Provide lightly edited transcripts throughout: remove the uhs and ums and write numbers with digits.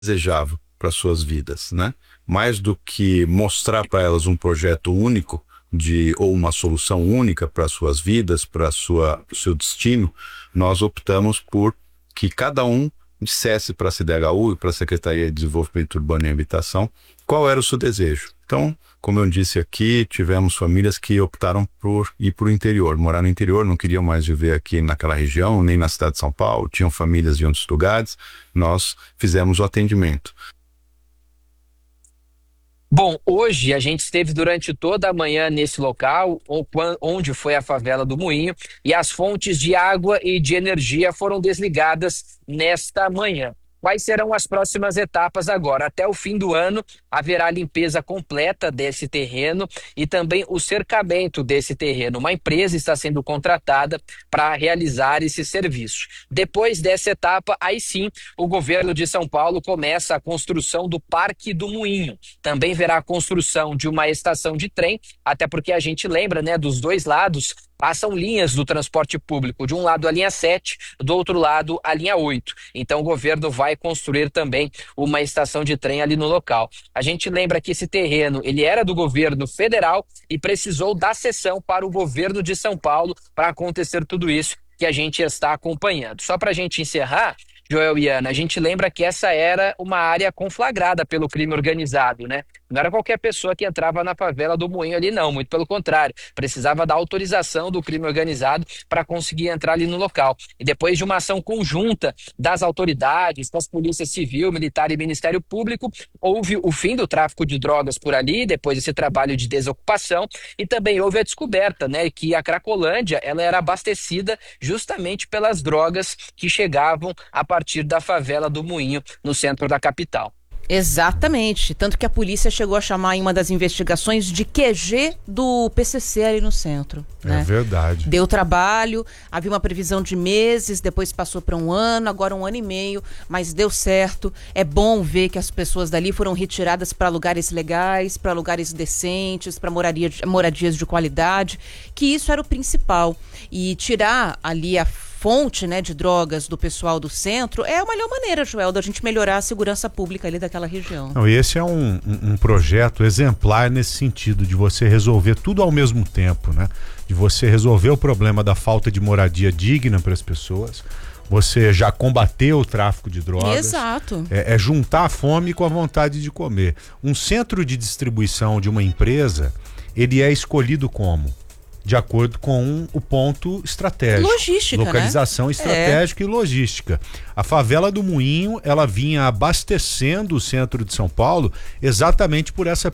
desejável para suas vidas, né? Mais do que mostrar para elas um projeto único ou uma solução única para suas vidas, para o seu destino, nós optamos por que cada um dissesse para a CDHU e para a Secretaria de Desenvolvimento Urbano e Habitação qual era o seu desejo. Então, como eu disse aqui, tivemos famílias que optaram por ir para o interior, morar no interior, não queriam mais viver aqui naquela região, nem na cidade de São Paulo, tinham famílias em outros lugares, nós fizemos o atendimento. Bom, hoje a gente esteve durante toda a manhã nesse local, onde foi a favela do Moinho, e as fontes de água e de energia foram desligadas nesta manhã. Quais serão as próximas etapas agora? Até o fim do ano, haverá limpeza completa desse terreno e também o cercamento desse terreno. Uma empresa está sendo contratada para realizar esse serviço. Depois dessa etapa, aí sim, o governo de São Paulo começa a construção do Parque do Moinho. Também verá a construção de uma estação de trem, até porque a gente lembra, né, dos dois lados passam linhas do transporte público. De um lado a linha 7, do outro lado a linha 8. Então o governo vai construir também uma estação de trem ali no local. A gente lembra que esse terreno ele era do governo federal e precisou da cessão para o governo de São Paulo para acontecer tudo isso que a gente está acompanhando. Só para a gente encerrar, Joel e Ana, a gente lembra que essa era uma área conflagrada pelo crime organizado, né? Não era qualquer pessoa que entrava na favela do Moinho ali, não. Muito pelo contrário. Precisava da autorização do crime organizado para conseguir entrar ali no local. E depois de uma ação conjunta das autoridades, das polícias civil, militar e Ministério Público, houve o fim do tráfico de drogas por ali, depois desse trabalho de desocupação, e também houve a descoberta, né, que a Cracolândia ela era abastecida justamente pelas drogas que chegavam a partir da favela do Moinho, no centro da capital. Exatamente, tanto que a polícia chegou a chamar em uma das investigações de QG do PCC ali no centro. É verdade. Deu trabalho, havia uma previsão de meses, depois passou para um ano, agora 1 ano e meio, mas deu certo. É bom ver que as pessoas dali foram retiradas para lugares legais, para lugares decentes, para moradias de qualidade, que isso era o principal. E tirar ali a fonte, né, de drogas do pessoal do centro é a melhor maneira, Joel, da gente melhorar a segurança pública ali daquela região. Não, esse é um projeto exemplar nesse sentido, de você resolver tudo ao mesmo tempo, né? De você resolver o problema da falta de moradia digna para as pessoas, você já combateu o tráfico de drogas. Exato. É juntar a fome com a vontade de comer. Um centro de distribuição de uma empresa, ele é escolhido como? De acordo com o ponto estratégico. Logística, localização, né? estratégica e logística. A favela do Moinho, ela vinha abastecendo o centro de São Paulo exatamente por essa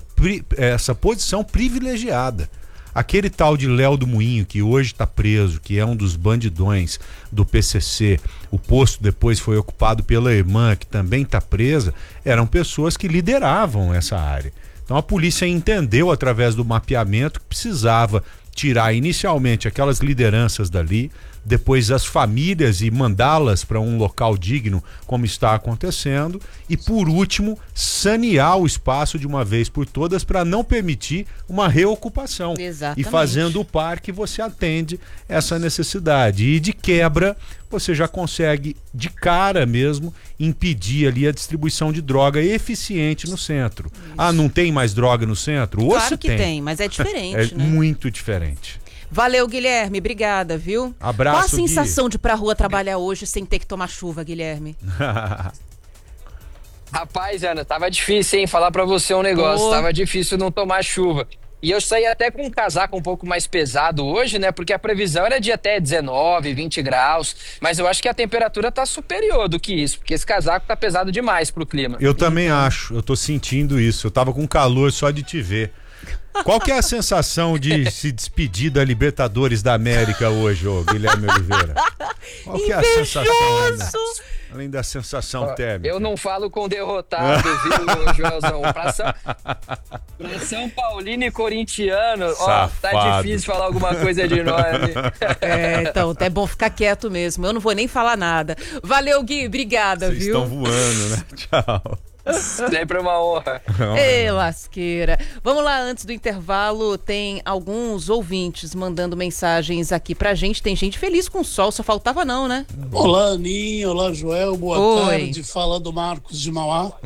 posição privilegiada. Aquele tal de Léo do Moinho, que hoje está preso, que é um dos bandidões do PCC, o posto depois foi ocupado pela irmã, que também está presa, eram pessoas que lideravam essa área. Então a polícia entendeu através do mapeamento que precisava tirar inicialmente aquelas lideranças dali, depois as famílias e mandá-las para um local digno, como está acontecendo, e por último, sanear o espaço de uma vez por todas para não permitir uma reocupação. Exatamente. E fazendo o parque você atende essa necessidade. E de quebra, você já consegue de cara mesmo impedir ali a distribuição de droga eficiente no centro. Isso. Ah, não tem mais droga no centro? Ou claro que tem, mas é diferente, né? Muito diferente. Valeu, Guilherme, obrigada, viu? Abraço, qual a sensação Gui? de ir pra rua trabalhar hoje sem ter que tomar chuva, Guilherme? Rapaz, Ana, tava difícil, hein? Falar pra você um negócio, tava difícil não tomar chuva. E eu saí até com um casaco um pouco mais pesado hoje, né? Porque a previsão era de até 19, 20 graus. Mas eu acho que a temperatura tá superior do que isso, porque esse casaco tá pesado demais pro clima. Eu também acho, eu tô sentindo isso. Eu tava com calor só de te ver. Qual que é a sensação de se despedir da Libertadores da América hoje, ô Guilherme Oliveira? Qual que é a sensação? Além da sensação térmica. Eu não falo com derrotado, viu, Joelzão? Pra São Paulino e corintiano, ó, tá difícil falar alguma coisa de nós. Então, é bom ficar quieto mesmo. Eu não vou nem falar nada. Valeu, Gui, obrigada, Vocês viu? Vocês estão voando, né? Tchau. Sempre uma honra. Ê, lasqueira. Vamos lá, antes do intervalo, tem alguns ouvintes mandando mensagens aqui pra gente. Tem gente feliz com o sol, só faltava não, né? Olá, Aninha. Olá, Joel. Boa Oi. tarde. Fala do Marcos de Mauá.